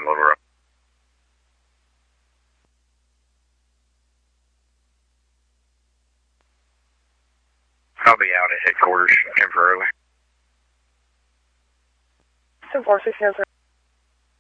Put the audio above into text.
over. I'll be out at headquarters temporarily. 10-4, 16